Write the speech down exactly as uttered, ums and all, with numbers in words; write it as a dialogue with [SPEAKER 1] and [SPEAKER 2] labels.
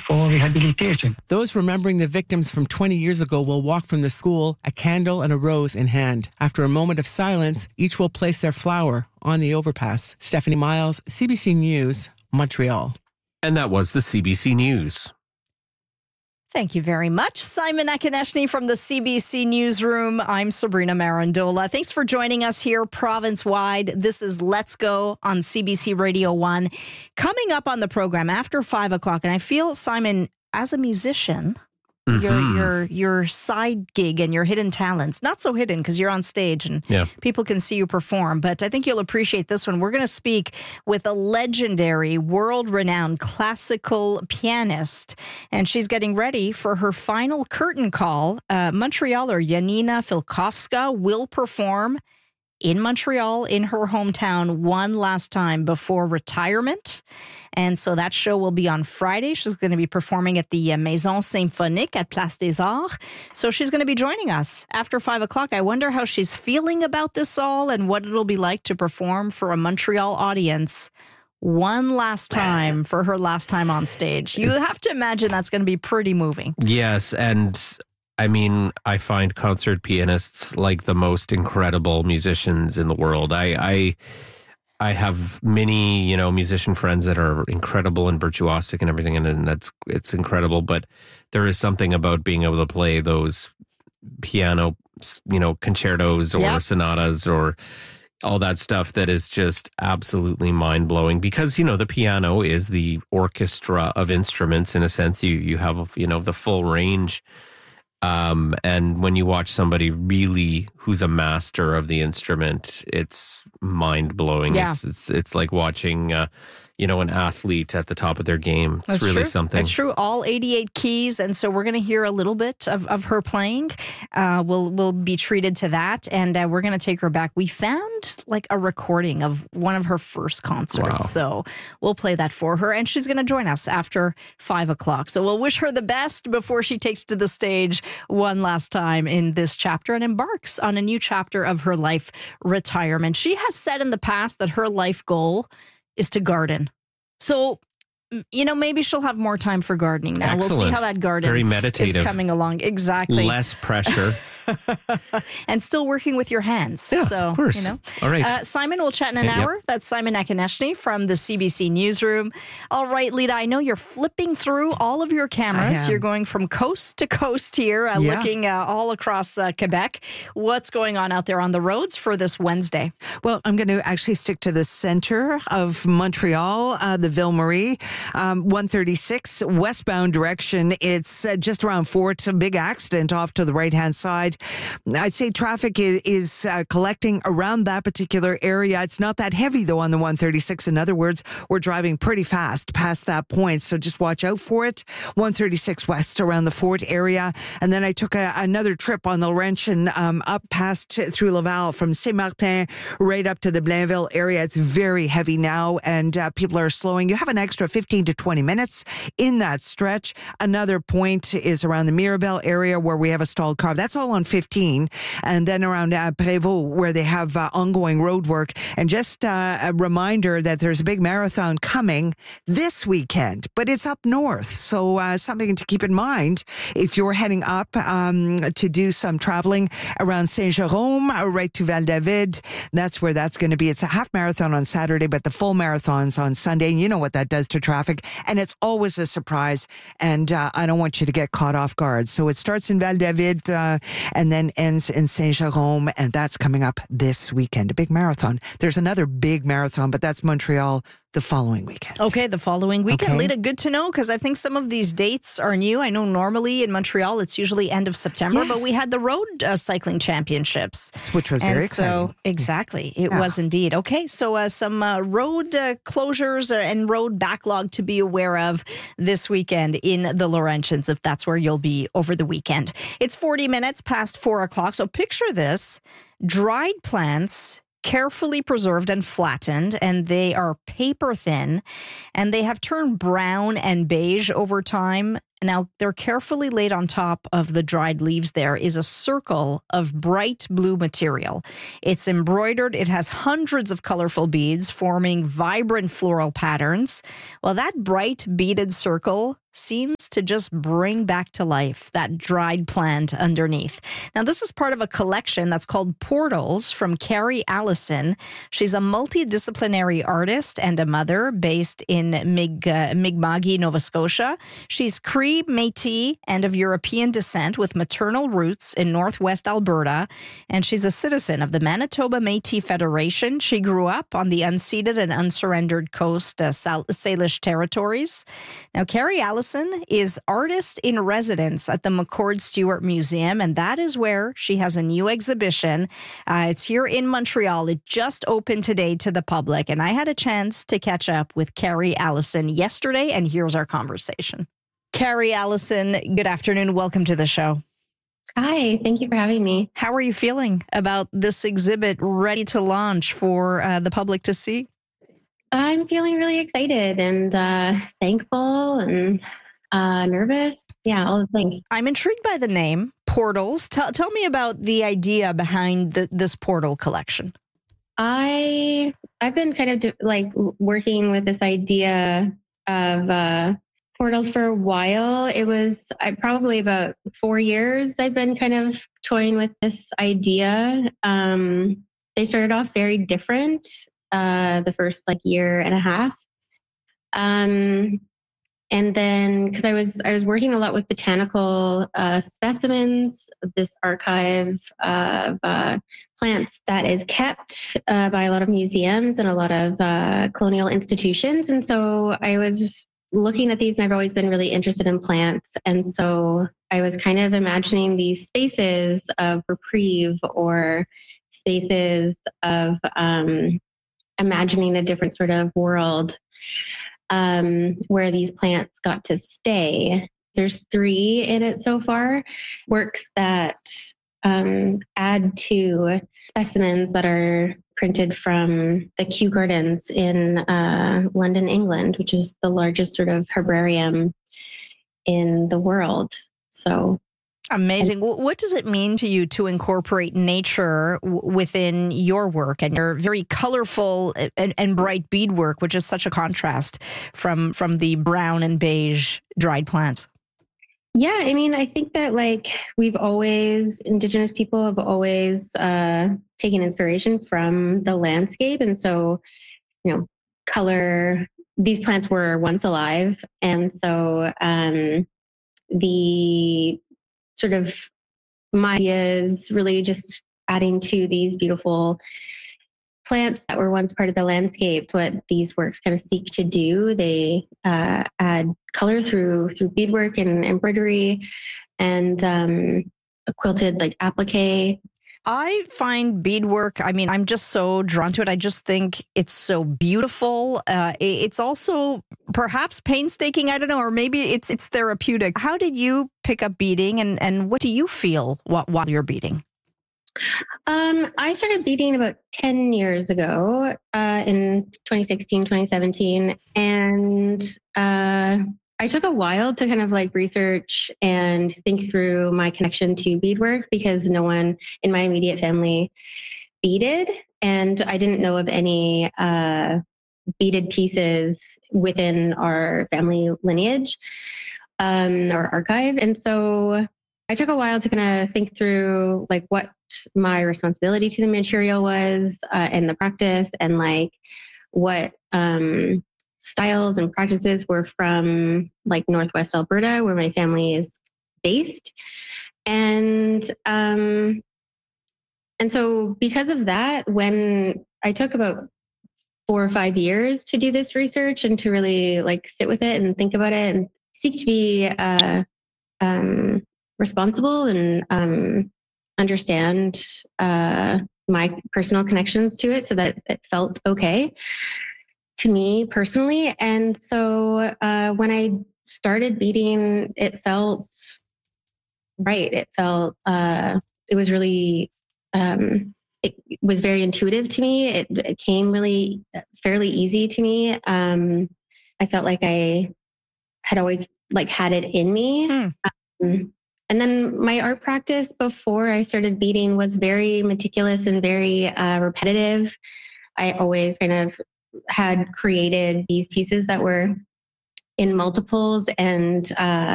[SPEAKER 1] for rehabilitation.
[SPEAKER 2] Those remembering the victims from twenty years ago will walk from the school, a candle and a rose in hand. After a moment of silence, each will place their flower on the overpass. Stephanie Miles, C B C News, Montreal.
[SPEAKER 3] And that was the C B C News.
[SPEAKER 4] Thank you very much, Simon Akineshny from the C B C Newsroom. I'm Sabrina Marandola. Thanks for joining us here province-wide. This is Let's Go on C B C Radio one. Coming up on the program after five o'clock, and I feel, Simon, as a musician, mm-hmm. your your your side gig and your hidden talents, not so hidden because you're on stage and yeah. people can see you perform, but I think you'll appreciate this one. We're going to speak with a legendary, world-renowned classical pianist, and she's getting ready for her final curtain call. Uh, Montrealer Janina Filkovska will perform in Montreal, in her hometown, one last time before retirement. And so that show will be on Friday. She's going to be performing at the Maison Symphonique at Place des Arts. So she's going to be joining us after five o'clock. I wonder how she's feeling about this all and what it'll be like to perform for a Montreal audience one last time for her last time on stage. You have to imagine that's going to be pretty moving.
[SPEAKER 3] Yes, and I mean, I find concert pianists like the most incredible musicians in the world. I, I, I have many, you know, musician friends that are incredible and virtuosic and everything, and, and that's it's incredible. But there is something about being able to play those piano, you know, concertos or yep. sonatas or all that stuff that is just absolutely mind blowing. Because you know, the piano is the orchestra of instruments in a sense. You you have you know the full range. Um, and when you watch somebody really who's a master of the instrument, it's mind blowing.
[SPEAKER 4] Yeah.
[SPEAKER 3] It's, it's it's like watching, uh, you know, an athlete at the top of their game. It's
[SPEAKER 4] That's
[SPEAKER 3] really
[SPEAKER 4] true.
[SPEAKER 3] something.
[SPEAKER 4] It's true. All eighty-eight keys, and so we're going to hear a little bit of, of her playing. Uh, we'll we'll be treated to that, and uh, we're going to take her back. We found like a recording of one of her first concerts,
[SPEAKER 3] wow.
[SPEAKER 4] so we'll play that for her, and she's going to join us after five o'clock. So we'll wish her the best before she takes to the stage one last time in this chapter and embarks on a new chapter of her life, retirement. She has said in the past that her life goal is to garden. So, you know, maybe she'll have more time for gardening now.
[SPEAKER 3] Excellent.
[SPEAKER 4] We'll see how that garden
[SPEAKER 3] Very meditative.
[SPEAKER 4] is coming along. Exactly.
[SPEAKER 3] Less pressure.
[SPEAKER 4] And still working with your hands.
[SPEAKER 3] Yeah,
[SPEAKER 4] so,
[SPEAKER 3] of course.
[SPEAKER 4] You know.
[SPEAKER 3] All right.
[SPEAKER 4] Uh, Simon will chat in an
[SPEAKER 3] Yep.
[SPEAKER 4] hour. That's Simon Akineshny from the C B C Newsroom. All right, Lita, I know you're flipping through all of your cameras. You're going from coast to coast here, uh,
[SPEAKER 5] yeah.
[SPEAKER 4] looking uh, all across uh, Quebec. What's going on out there on the roads for this Wednesday?
[SPEAKER 5] Well, I'm going to actually stick to the center of Montreal, uh, the Ville Marie, um, one thirty-six westbound direction. It's uh, just around Fort, a big accident off to the right-hand side. I'd say traffic is, is uh, collecting around that particular area. It's not that heavy, though, on the one thirty-six. In other words, we're driving pretty fast past that point, so just watch out for it. one thirty-six west around the Fort area. And then I took a, another trip on the Laurentian um, up past through Laval from Saint-Martin right up to the Blainville area. It's very heavy now, and uh, people are slowing. You have an extra fifteen to twenty minutes in that stretch. Another point is around the Mirabel area where we have a stalled car. That's all on fifteen. And then around uh, Prévost where they have uh, ongoing road work. And just uh, a reminder that there's a big marathon coming this weekend, but it's up north. So uh, something to keep in mind if you're heading up um, to do some traveling around Saint-Jérôme, uh, right to Val-David. That's where that's going to be. It's a half marathon on Saturday, but the full marathon's on Sunday. And you know what that does to traffic. And it's always a surprise. And uh, I don't want you to get caught off guard. So it starts in Val-David uh, and then ends in Saint-Jérôme. And that's coming up this weekend. A big marathon. There's another big marathon, but that's Montreal the following weekend.
[SPEAKER 4] Okay, the following weekend.
[SPEAKER 5] Okay.
[SPEAKER 4] Lita, good to know, because I think some of these dates are new. I know normally in Montreal it's usually end of September,
[SPEAKER 5] Yes.
[SPEAKER 4] but we had the road uh, cycling championships.
[SPEAKER 5] Which was
[SPEAKER 4] and
[SPEAKER 5] very
[SPEAKER 4] so,
[SPEAKER 5] exciting.
[SPEAKER 4] Exactly. It
[SPEAKER 5] Yeah.
[SPEAKER 4] was indeed. Okay, so uh, some uh, road uh, closures and road backlog to be aware of this weekend in the Laurentians, if that's where you'll be over the weekend. It's forty minutes past four o'clock, so picture this. Dried plants, carefully preserved and flattened, and they are paper thin, and they have turned brown and beige over time. Now, they're carefully laid on top of the dried leaves. There is a circle of bright blue material. It's embroidered. It has hundreds of colorful beads forming vibrant floral patterns. Well, that bright beaded circle seems roots to just bring back to life that dried plant underneath. Now, this is part of a collection that's called Portals from Carrie Allison. She's a multidisciplinary artist and a mother based in Mig, uh, Mi'kma'ki, Nova Scotia. She's Cree, Métis, and of European descent with maternal roots in Northwest Alberta, and she's a citizen of the Manitoba Métis Federation. She grew up on the unceded and unsurrendered coast uh, Sal- Salish territories. Now, Carrie Allison is artist in residence at the McCord Stewart Museum, and that is where she has a new exhibition. Uh, it's here in Montreal. It just opened today to the public, and I had a chance to catch up with Carrie Allison yesterday, and here's our conversation. Carrie Allison, good afternoon. Welcome to the show.
[SPEAKER 1] Hi, thank you for having me.
[SPEAKER 4] How are you feeling about this exhibit ready to launch for uh, the public to see?
[SPEAKER 1] I'm feeling really excited and uh, thankful and uh, nervous. Yeah, all the things.
[SPEAKER 4] I'm intrigued by the name, Portals. Tell, tell me about the idea behind the, this portal collection.
[SPEAKER 1] I, I've been kind of do, like working with this idea of uh, portals for a while. It was I, probably about four years I've been kind of toying with this idea. Um, they started off very different uh, the first like year and a half. Um, and then because I was I was working a lot with botanical uh, specimens, this archive of uh, plants that is kept uh, by a lot of museums and a lot of uh, colonial institutions. And so I was just looking at these, and I've always been really interested in plants. And so I was kind of imagining these spaces of reprieve or spaces of um, imagining a different sort of world um, where these plants got to stay. There's three in it so far, works that um, add to specimens that are printed from the Kew Gardens in uh, London, England, which is the largest sort of herbarium in the world. So
[SPEAKER 4] amazing. What does it mean to you to incorporate nature w- within your work and your very colorful and, and bright beadwork, which is such a contrast from from the brown and beige dried plants?
[SPEAKER 1] Yeah, I mean, I think that like we've always, Indigenous people have always uh, taken inspiration from the landscape. And so, you know, color, these plants were once alive. And so um, the sort of, my idea is really just adding to these beautiful plants that were once part of the landscape. What these works kind of seek to do, they uh, add color through through beadwork and embroidery and um, a quilted like applique.
[SPEAKER 4] I find beadwork, I mean, I'm just so drawn to it. I just think it's so beautiful. Uh, it's also perhaps painstaking, I don't know, or maybe it's it's therapeutic. How did you pick up beading, and, and what do you feel while, while you're beading?
[SPEAKER 1] Um, I started beading about ten years ago, uh, in twenty sixteen, twenty seventeen. And, uh, I took a while to kind of like research and think through my connection to beadwork because no one in my immediate family beaded. And I didn't know of any, uh, beaded pieces within our family lineage, um, or archive. And so I took a while to kind of think through like what my responsibility to the material was uh, and the practice, and like what um, styles and practices were from like Northwest Alberta, where my family is based. And um, and so because of that, when I took about four or five years to do this research and to really like sit with it and think about it and seek to be uh, um, responsible and um, understand uh, my personal connections to it so that it felt okay to me personally. And so uh, when I started beading, it felt right. It felt, uh, it was really, um, it was very intuitive to me. It, it came really fairly easy to me. Um, I felt like I had always like had it in me. Hmm. Um, And then my art practice before I started beading was very meticulous and very uh, repetitive. I always kind of had created these pieces that were in multiples and uh,